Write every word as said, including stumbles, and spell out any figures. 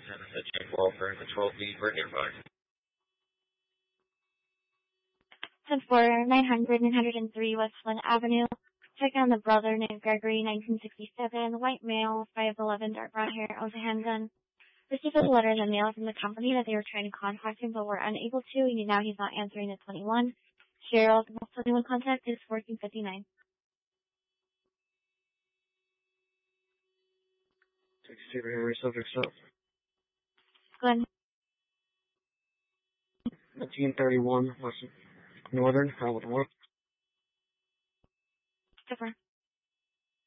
Tennessee Check Welfare Control Feed for nearby. ten four, nine hundred, nine hundred three West Flint Avenue. Check on the brother named Gregory, nineteen sixty-seven, white male, five eleven, dark brown hair, owns a handgun. Received a letter in the mail from the company that they were trying to contact him but were unable to, and now he's not answering at twenty-one. Cheryl, the most twenty-one contact is fourteen fifty-nine. sixty-two Henry subject stuff. Go ahead. nineteen thirty-one West Northern, Howard North. Super.